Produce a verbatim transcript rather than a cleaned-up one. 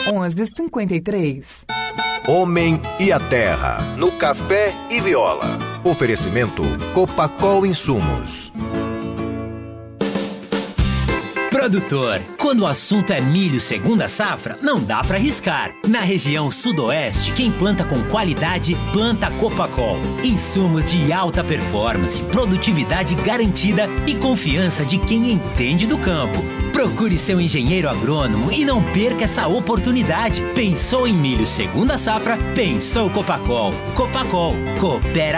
onze cinquenta e três. Homem e a Terra, no Café e Viola. Oferecimento Copacol Insumos. Produtor, quando o assunto é milho segunda safra, não dá pra arriscar. Na região sudoeste, quem planta com qualidade, planta Copacol. Insumos de alta performance, produtividade garantida e confiança de quem entende do campo. Procure seu engenheiro agrônomo e não perca essa oportunidade. Pensou em milho segunda safra? Pensou Copacol. Copacol, coopera